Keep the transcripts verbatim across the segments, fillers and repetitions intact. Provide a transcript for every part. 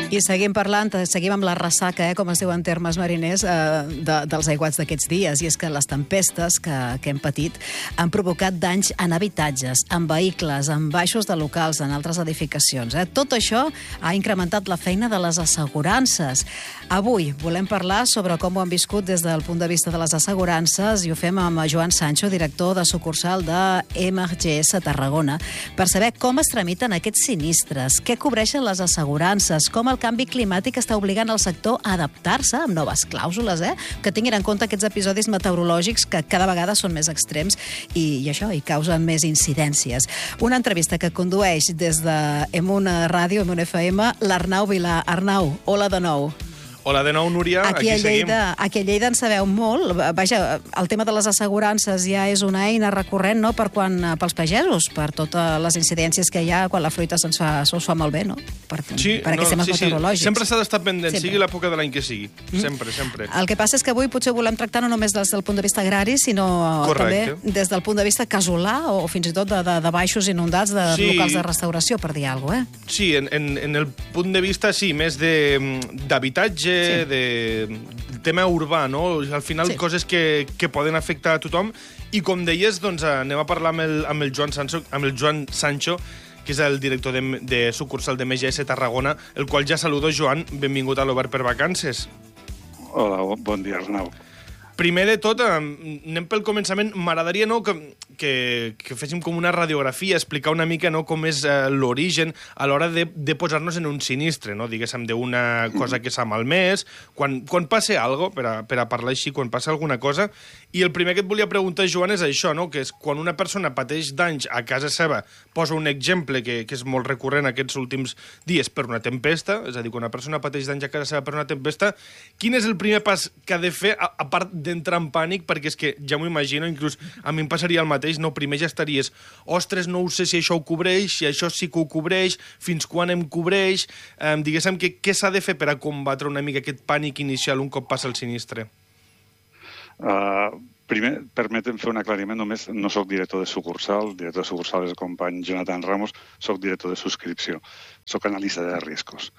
I seguim parlant, seguim amb la ressaca, eh, com es diu en termes mariners, eh, de, dels aiguats d'aquests dies. I és que les tempestes que, que hem patit han provocat danys en habitatges, en vehicles, en baixos de locals, en altres edificacions. Eh? Tot això ha incrementat la feina de les assegurances. Avui volem parlar sobre com ho han viscut des del punt de vista de les assegurances i ho fem amb Joan Sancho, director de sucursal de M G S Tarragona, per saber com es tramiten aquests sinistres, què cobreixen les assegurances, com el canvi climàtic està obligant el sector a adaptar-se amb noves clàusules, eh? que tinguin en compte aquests episodis meteorològics que cada vegada són més extrems i, i això, i causen més incidències. Una entrevista que condueix des de M un Ràdio, M un F M, l'Arnau Vilà. Arnau, hola de nou. Hola de nou, Núria. Aquí, aquí a seguim. Lleida, aquí a Lleida en sabeu molt. Vaja, el tema de les assegurances ja és una eina recurrent, no?, per quan, pels pagesos, per totes les incidències que hi ha quan la fruita se'ns fa, se us fa malbé, no? Per, sí, per aquests no, temes sí, sí. meteorològics. Sempre s'ha d'estar pendent, sempre. sigui l'època de l'any que sigui. Mm. Sempre, sempre. El que passa és que avui potser volem tractar no només des del punt de vista agrari, sinó Correcte. també des del punt de vista casolà o fins i tot de, de, de baixos inundats, de sí. locals de restauració, per dir alguna cosa, eh? Sí, en, en, en el punt de vista, sí, més d'habitatge, sí. de tema urbà, no? Al final, sí. coses que, que poden afectar a tothom. I com deies, doncs, anem a parlar amb el, amb el, Joan, Sancho, amb el Joan Sancho, que és el director de, de sucursal de M G S Tarragona, el qual ja saludo. Joan, benvingut a l'Obert per Vacances. Hola, bon dia, Arnau. Primer de tot, anem pel començament. M'agradaria, no, que, que, que féssim com una radiografia, explicar una mica, no, com és uh, l'origen a l'hora de, de posar-nos en un sinistre, no? Diguéssim, d'una cosa que s'ha malmès, quan, quan passa alguna cosa, per a, per a parlar així, quan passa alguna cosa. I el primer que et volia preguntar, Joan, és això, no? Que és quan una persona pateix danys a casa seva, posa un exemple que, que és molt recurrent aquests últims dies per una tempesta, és a dir, quan una persona pateix danys a casa seva per una tempesta, quin és el primer pas que ha de fer, a, a part d'entrar en pànic? Perquè és que ja m'ho imagino, inclús a mi em passaria el mateix, no? Primer ja estaries, ostres, no ho sé si això ho cobreix, si això sí que ho cobreix, fins quan em cobreix, eh, diguéssim, que, què s'ha de fer per a combatre una mica aquest pànic inicial un cop passa el sinistre? Uh, primer, permetem fer un aclariment, només no sóc director de sucursal, director de sucursal és el company Jonathan Ramos, sóc director de subscripció, sóc analista de riscos.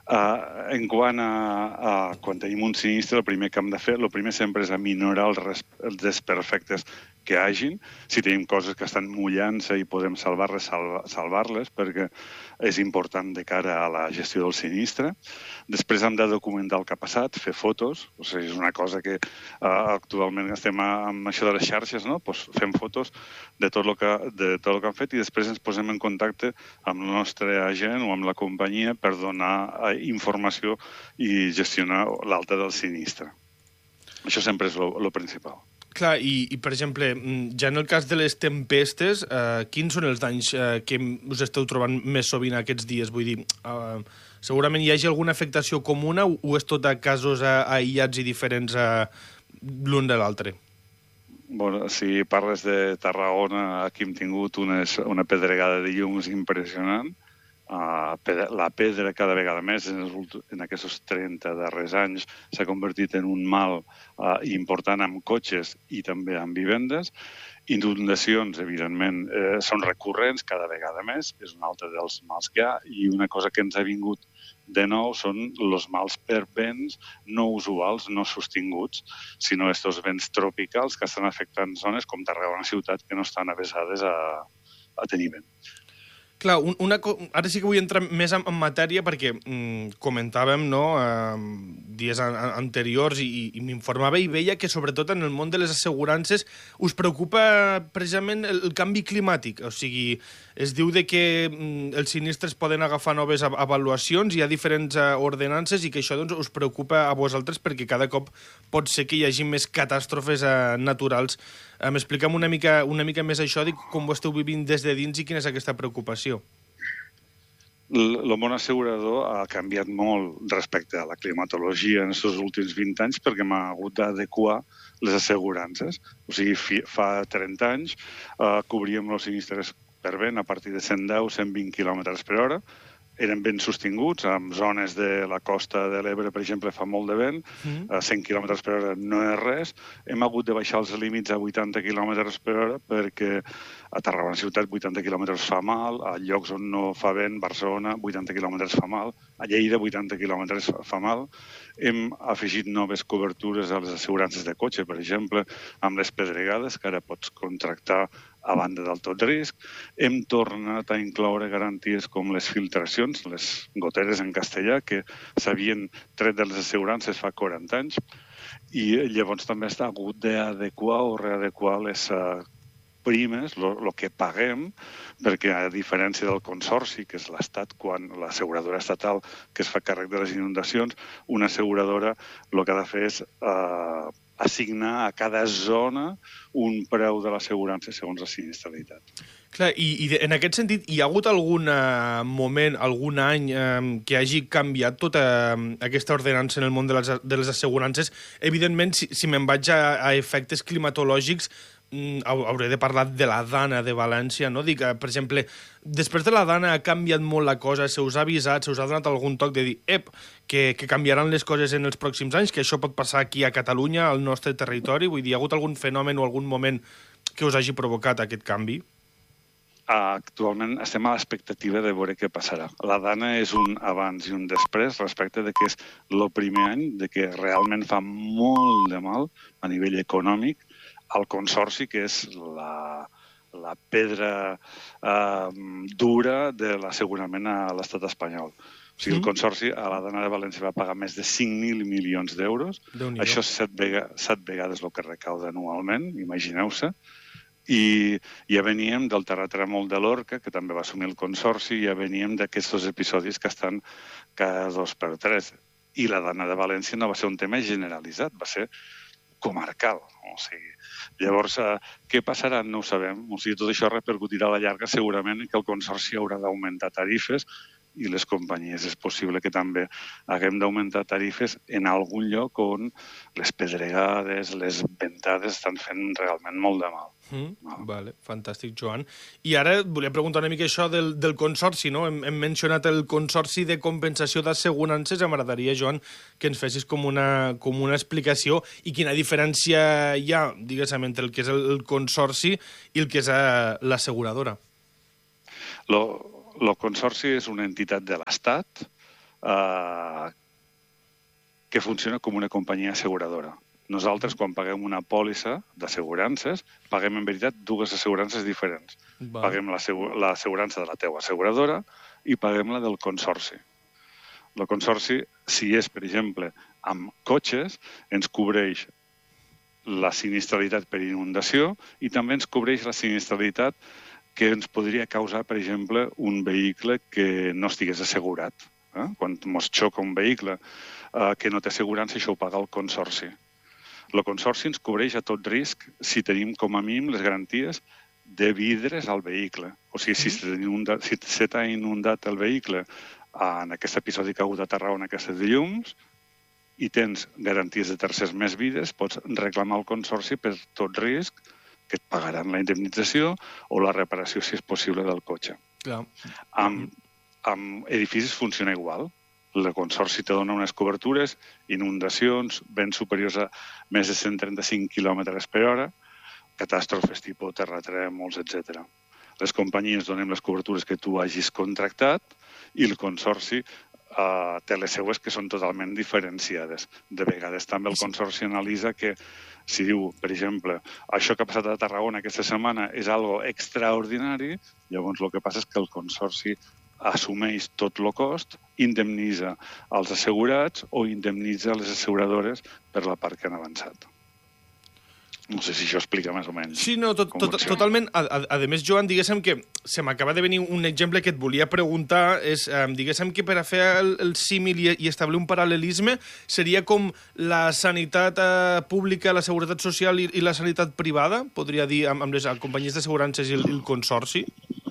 Uh, en quant a, a quan tenim un sinistre, el primer que hem de fer, el primer sempre és aminorar els, res, els desperfectes que hagin. Si tenim coses que estan mullant-se i podem salvar-les, salva, salvar-les, perquè és important de cara a la gestió del sinistre. Després hem de documentar el que ha passat, fer fotos. O sigui, és una cosa que uh, actualment estem amb això de les xarxes, no? Pues fem fotos de tot el que, de tot el que han fet i després ens posem en contacte amb el nostre agent o amb la companyia per donar uh, informació i gestionar l'alta del sinistre. Això sempre és el principal. Clar, i, i per exemple, ja en el cas de les tempestes, eh, quins són els danys eh, que us esteu trobant més sovint aquests dies? Vull dir, eh, segurament hi hagi alguna afectació comuna o, o és tot a casos eh, aïllats i diferents eh, l'un de l'altre? Bueno, si parles de Tarragona, aquí hem tingut unes, una pedregada de llums impressionant. Uh, la pedra cada vegada més en, els, en aquests trenta darrers anys s'ha convertit en un mal uh, important amb cotxes i també amb vivendes. Inundacions, evidentment, eh, són recurrents cada vegada més, és un altre dels mals que hi ha, i una cosa que ens ha vingut de nou són els mals per vents no usuals, no sostinguts, sinó estos vents tropicals que estan afectant zones com Tarragona ciutat que no estan avesades a, a tenir vent. Clar, una, ara sí que vull entrar més en, en matèria perquè mm, comentàvem, no, eh, dies an, anteriors i, i m'informava i veia que sobretot en el món de les assegurances us preocupa precisament el, el canvi climàtic. O sigui, es diu de que mm, els sinistres poden agafar noves avaluacions, hi ha diferents uh, ordenances i que això doncs, us preocupa a vosaltres perquè cada cop pot ser que hi hagi més catàstrofes uh, naturals. Um, explica'm una mica, una mica més això de com ho esteu vivint des de dins i quina és aquesta preocupació. El món assegurador ha canviat molt respecte a la climatologia en aquests últims vint anys perquè m'ha hagut d'adequar les assegurances. O sigui, fa trenta anys eh, cobríem els sinistres per vent a partir de cent deu a cent vint quilòmetres per hora eren ben sostinguts, en zones de la costa de l'Ebre, per exemple, fa molt de vent, mm. a cent quilòmetres per hora no és res. Hem hagut de baixar els límits a vuitanta quilòmetres per hora perquè a Tarragona ciutat vuitanta quilòmetres fa mal, a llocs on no fa vent, Barcelona, vuitanta quilòmetres fa mal, a Lleida vuitanta quilòmetres fa mal. Hem afegit noves cobertures a les assegurances de cotxe, per exemple, amb les pedregades, que ara pots contractar a banda del tot risc. Hem tornat a incloure garanties com les filtracions, les goteres en castellà, que s'havien tret de les assegurances fa quaranta anys, i llavors també està hagut d'adequar o readequar les uh, primes, el que paguem, perquè a diferència del consorci, que és l'Estat, quan l'asseguradora estatal que es fa càrrec de les inundacions, una asseguradora el que ha de fer és uh, assignar a cada zona un preu de l'assegurança segons la sinistralitat. Clar, i, i en aquest sentit, hi ha hagut algun uh, moment, algun any um, que hagi canviat tota uh, aquesta ordenança en el món de les, de les assegurances? Evidentment, si, si me'n vaig a, a efectes climatològics, um, hauré de parlar de la Dana de València, no? Dic, uh, per exemple, després de la Dana ha canviat molt la cosa, se us ha avisat, se us ha donat algun toc de dir, ep, que, que canviaran les coses en els pròxims anys, que això pot passar aquí a Catalunya, al nostre territori? Vull dir, hi ha hagut algun fenomen o algun moment que us hagi provocat aquest canvi? Actualment estem a l'expectativa de veure què passarà. La Dana és un abans i un després respecte de que és el primer any de que realment fa molt de mal a nivell econòmic al consorci, que és la, la pedra eh, dura de l'assegurament a l'estat espanyol. O sigui, el consorci a la Dana de València va pagar més de cinc mil milions d'euros. Això és set, vega, set vegades el que recauda anualment, imagineu-se. I ja veníem del terratrèmol de l'Orca, que també va assumir el consorci, i ja veníem d'aquests episodis que estan cada dos per tres. I la Dana de València no va ser un tema generalitzat, va ser comarcal. O sigui, llavors, eh, què passarà? No ho sabem. O sigui, tot això repercutirà a la llarga segurament que el consorci haurà d'augmentar tarifes i les companyies és possible que també haguem d'augmentar tarifes en algun lloc on les pedregades, les ventades estan fent realment molt de mal. Mm, no. Vale, fantàstic, Joan. I ara volia preguntar una mica això del, del consorci, no? Hem, hem mencionat el consorci de compensació d'assegurances. M'agradaria, Joan, que ens fessis com una, com una explicació i quina diferència hi ha, diguéssim, entre el que és el, el consorci i el que és uh, l'asseguradora. Lo... El consorci és una entitat de l'Estat eh, que funciona com una companyia asseguradora. Nosaltres, quan paguem una pòlissa d'assegurances, paguem en veritat dues assegurances diferents. Va. Paguem l'assegurança de la teua asseguradora i paguem la del consorci. El consorci, si és, per exemple, amb cotxes, ens cobreix la sinistralitat per inundació i també ens cobreix la sinistralitat que ens podria causar, per exemple, un vehicle que no estigués assegurat. Eh? Quan ens xoca un vehicle eh, que no té assegurança, això ho paga el consorci. El consorci ens cobreix a tot risc si tenim com a mínim les garanties de vidres al vehicle. O sigui, si se t'ha inundat el vehicle en aquest episodi que ha hagut a Tarragona, aquestes llums, i tens garanties de tercers més vides, pots reclamar al consorci per tot risc que et pagaran la indemnització o la reparació, si és possible, del cotxe. Clar. Amb, amb edificis funciona igual. El consorci te dona unes cobertures, inundacions, vents superiors a més de cent trenta-cinc quilòmetres per hora, catàstrofes tipus terratrèmols, etcètera. Les companyies donem les cobertures que tu hagis contractat i el consorci Uh, té les seues que són totalment diferenciades. De vegades també el consorci analitza que si diu, per exemple, això que ha passat a Tarragona aquesta setmana és algo extraordinari, llavors el que passa és que el consorci assumeix tot el cost, indemnitza els assegurats o indemnitza les asseguradores per la part que han avançat. No sé si això explica més o menys. Sí, no, tot, tot, totalment. A, a, a més, Joan, diguéssim que se m'acaba de venir un exemple que et volia preguntar, és, eh, diguéssim que per a fer el, el símil i, i establir un paral·lelisme seria com la sanitat eh, pública, la seguretat social i, i la sanitat privada, podria dir, amb, amb les companyies d'assegurances i el, el consorci?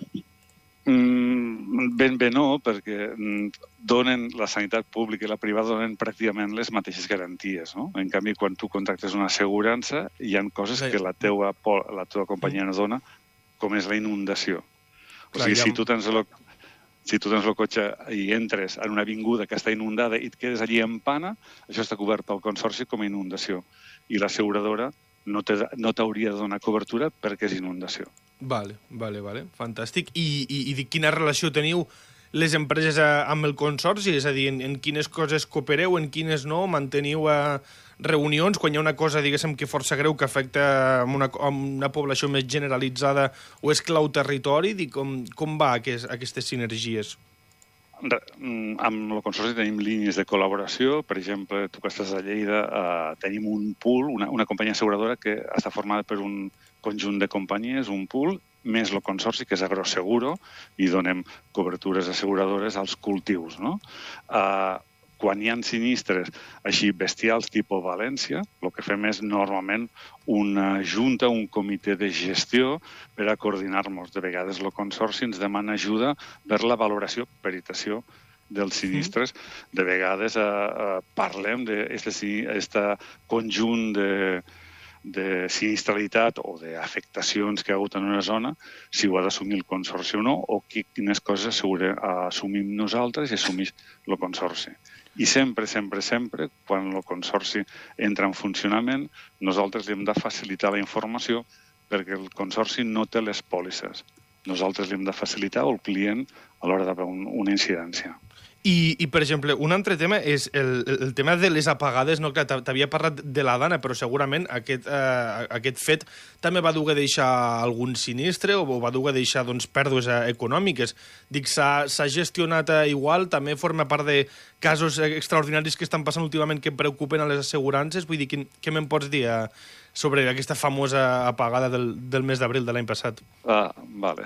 Mm, ben bé no, perquè donen la sanitat pública i la privada donen pràcticament les mateixes garanties, no? En canvi, quan tu contractes una assegurança, hi ha coses que la teua, la teua companyia no dona, com és la inundació. O sigui, si tu tens el... Si tu tens el cotxe i entres en una avinguda que està inundada i et quedes allí en pana, això està cobert pel Consorci com a inundació. I l'asseguradora no t'hauria de donar cobertura perquè és inundació. Vale, vale, vale. Fantàstic. I, i, i quina relació teniu les empreses amb el Consorci? És a dir, en, en quines coses coopereu, en quines no? Manteniu eh, reunions quan hi ha una cosa, diguéssim, que força greu, que afecta una, una població més generalitzada o és clau territori? Dic, com, com va aquest, aquestes sinergies? Amb el Consorci tenim línies de col·laboració. Per exemple, tu que estàs a Lleida, eh, tenim un pool, una, una companyia asseguradora que està formada per un conjunt de companyies, un pool, més el Consorci, que és Agroseguro, i donem cobertures asseguradores als cultius, no? Eh, quan hi ha sinistres així bestials tipus València, el que fem és normalment una junta, un comitè de gestió per a coordinar-nos. De vegades el Consorci ens demana ajuda per la valoració, peritació dels sinistres. De vegades eh, eh, parlem d'aquest conjunt de de sinistralitat o d'afectacions que hi ha hagut en una zona, si ho ha d'assumir el Consorci o no, o quines coses assumim nosaltres i assumeix el Consorci. I sempre, sempre, sempre, quan el Consorci entra en funcionament, nosaltres li hem de facilitar la informació perquè el Consorci no té les pòlisses. Nosaltres li hem de facilitar o el client a l'hora d'haver una incidència. I, I, per exemple, un altre tema és el, el tema de les apagades. No, clar, t'havia parlat de la Dana, però segurament aquest, eh, aquest fet també va dur a deixar algun sinistre o va dur a deixar doncs, pèrdues econòmiques. Dic, s'ha gestionat igual? També forma part de casos extraordinaris que estan passant últimament que preocupen a les assegurances? Vull dir, què, què me'n pots dir eh, sobre aquesta famosa apagada del, del mes d'abril de l'any passat? Ah, vale.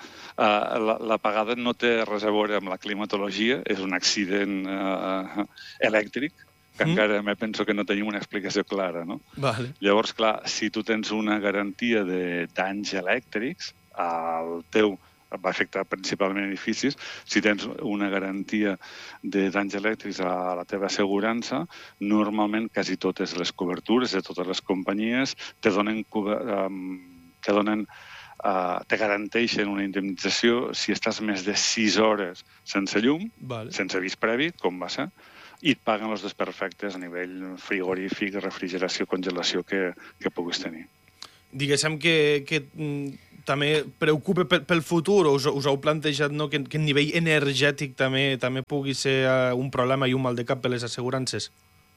Uh, l'apagada no té res a veure amb la climatologia, és un accident uh, elèctric, que mm. encara me penso que no tenim una explicació clara, no? Vale. Llavors, clar, si tu tens una garantia de danys elèctrics, el teu va afectar principalment edificis, si tens una garantia de danys elèctrics a la teva assegurança, normalment quasi totes les cobertures de totes les companyies te donen, um, te donen Uh, te garanteixen una indemnització si estàs més de sis hores sense llum, vale. Sense avís previ, com va ser, i et paguen els desperfectes a nivell frigorífic, refrigeració, congelació que, que puguis tenir. Diguéssim que, que mm, també preocupa pel, pel futur, us, us heu plantejat no, que, que a nivell energètic també, també pugui ser uh, un problema i un mal de cap per les assegurances?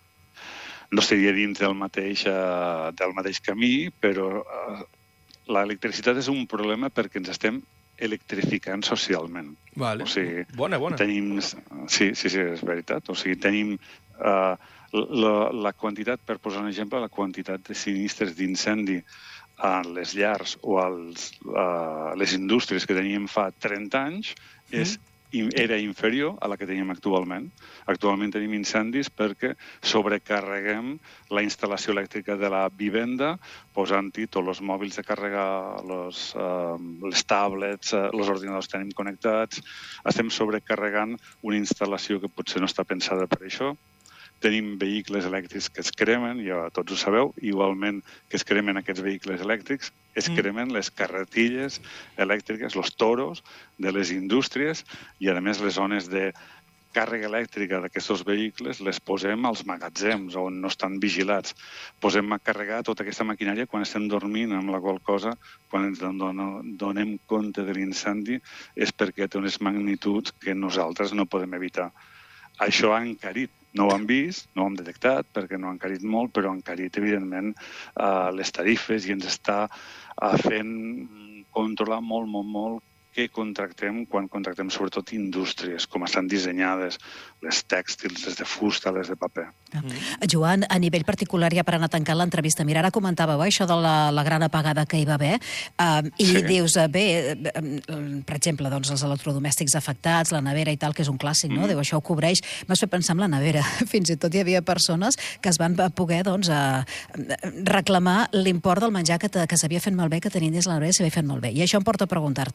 No estaria dins del mateix, uh, del mateix camí, però uh, l'electricitat és un problema perquè ens estem electrificant socialment. Vale. O sigui, bona, bona. Tenim... Sí, sí, sí, és veritat. O sigui, tenim uh, la, la quantitat, per posar un exemple, la quantitat de sinistres d'incendi a les llars o a uh, les indústries que teníem fa trenta anys és mm. era inferior a la que tenim actualment. Actualment tenim incendis perquè sobrecarreguem la instal·lació elèctrica de la vivenda posant-hi tots els mòbils de carregar, los, uh, les tablets, uh, els ordinadors que tenim connectats. Estem sobrecarregant una instal·lació que potser no està pensada per això. Tenim vehicles elèctrics que es cremen, ja tots ho sabeu, igualment que es cremen aquests vehicles elèctrics, es cremen les carretilles elèctriques, els toros de les indústries i, a més, les zones de càrrega elèctrica d'aquests vehicles les posem als magatzems on no estan vigilats. Posem a carregar tota aquesta maquinària quan estem dormint, amb la qual cosa, quan ens donem compte de l'incendi, és perquè té unes magnituds que nosaltres no podem evitar. Això ha encarit. No ho hem vist, no ho hem detectat, perquè no ha encarit molt, però ha encarit, evidentment, eh, les tarifes i ens està eh, fent controlar molt, molt, molt què contractem quan contractem sobretot indústries, com estan dissenyades, les tèxtils, les de fusta, les de paper. Mm. Joan, a nivell particular, ja per anar tancant l'entrevista, mira, ara comentàveu eh, això de la, la gran apagada que hi va haver, eh, i sí. dius, eh, bé, eh, per exemple, doncs, els electrodomèstics afectats, la nevera i tal, que és un clàssic, no? Mm. Diu, això ho cobreix. M'has fet pensar en la nevera. Fins i tot hi havia persones que es van poder doncs, eh, reclamar l'import del menjar que, que s'havia fet malbé, que tenien dins la nevera s'havia fet malbé. I això em porta a preguntar-te,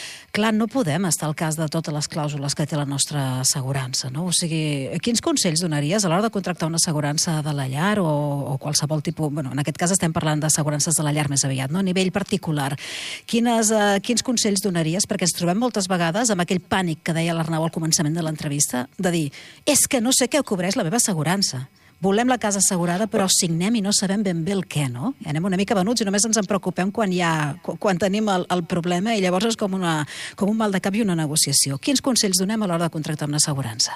Clar, no podem estar al cas de totes les clàusules que té la nostra assegurança, no? O sigui, quins consells donaries a l'hora de contractar una assegurança de la llar o, o qualsevol tipus... Bueno, en aquest cas estem parlant d'assegurances de la llar més aviat, no? A nivell particular. Quines, uh, quins consells donaries? Perquè ens trobem moltes vegades amb aquell pànic que deia l'Arnau al començament de l'entrevista, de dir, és que no sé què cobreix la meva assegurança. Volem la casa assegurada, però signem i no sabem ben bé el què, no? I anem una mica venuts i només ens en preocupem quan, hi ha, quan tenim el, el problema i llavors és com, una, com un mal de cap i una negociació. Quins consells donem a l'hora de contractar una assegurança?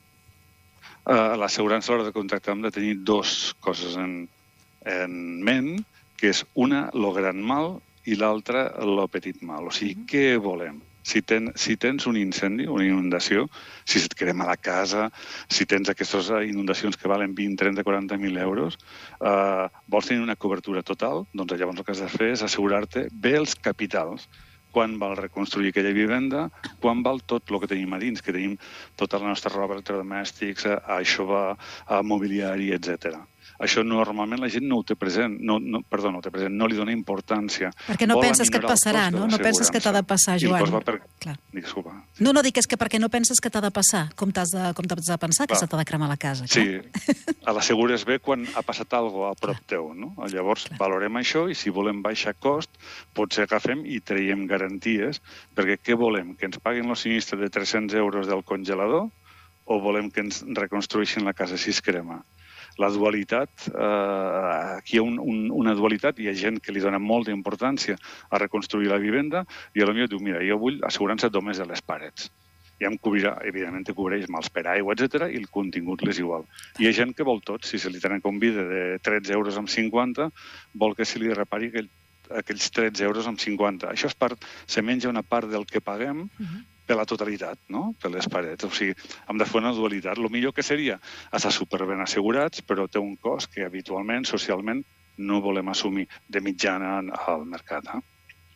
Uh, L'assegurança a l'hora de contractar hem de tenir dues coses en, en ment, que és una, lo gran mal, i l'altra, lo petit mal. O sigui, mm-hmm. què volem? Si, ten, si tens un incendi, una inundació, si se't crema la casa, si tens aquestes inundacions que valen vint, trenta, quaranta mil euros, eh, vols tenir una cobertura total, doncs llavors el que has de fer és assegurar-te bé els capitals. Quan val reconstruir aquella vivenda, quan val tot el que tenim a dins, que tenim tota la nostra roba, electrodomèstics, aixovar, mobiliari, etcètera. Això normalment la gent no ho té present, no, no, perdó, no ho té present, no li dona importància. Perquè no Vol penses que et passarà, no? No penses que t'ha de passar, Joan. Per... Clar. Disculpa. No, no, dic és que perquè no penses que t'ha de passar, com t'has de, com t'has de pensar que se t'ha de cremar la casa. Sí, a l'assegures bé quan ha passat alguna cosa a prop teu, no? Llavors clar. Valorem això i si volem baixar cost, potser agafem i traiem garanties, perquè què volem? Que ens paguin el sinistre de tres-cents euros del congelador o volem que ens reconstrueixin la casa si es crema? La dualitat, eh, aquí hi ha un, un, una dualitat, hi ha gent que li dona molta importància a reconstruir la vivenda i potser diu, mira, jo vull assegurança només de les parets. Ja em cobrirà, evidentment cobreix mals per aigua, etcètera, i el contingut l'és igual. Hi ha gent que vol tot, si se li tenen convida de tretze euros amb cinquanta, vol que se li repari aquell, aquells tretze euros amb cinquanta. Això és part, se menja una part del que paguem, uh-huh. per la totalitat, no? Per les parets. O sigui, hem de fer una dualitat. El millor que seria estar superben assegurats, però té un cost que habitualment, socialment, no volem assumir de mitjana al mercat. Eh?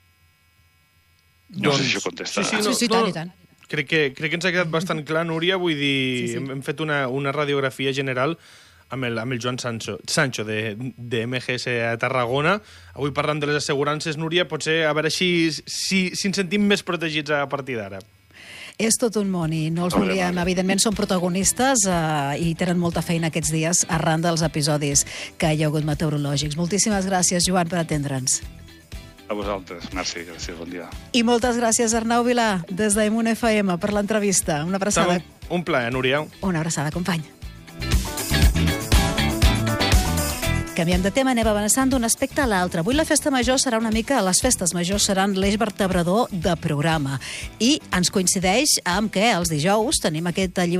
No doncs, sé si això contesta. Sí, sí, no, sí, sí, tant i tant. Crec que, crec que ens ha quedat bastant clar, Núria. Vull dir, sí, sí. Hem, hem fet una, una radiografia general amb el, amb el Joan Sancho, Sancho de, de M G S a Tarragona. Avui parlant de les assegurances, Núria, potser a veure si, si, si ens sentim més protegits a partir d'ara. És tot un món i no els volíem. Evidentment són protagonistes eh, i tenen molta feina aquests dies arran dels episodis que hi ha hagut meteorològics. Moltíssimes gràcies, Joan, per atendre'ns. A vosaltres. Merci, gràcies, bon dia. I moltes gràcies, Arnau Vilà, des d'Emun F M, per l'entrevista. Una abraçada. Un plaer, Núria. Una abraçada, company. Canviem de tema, anem avançant d'un aspecte a l'altre. Avui la festa major serà una mica... Les festes majors seran l'eix vertebrador de programa. I ens coincideix amb que els dijous tenim aquest llibre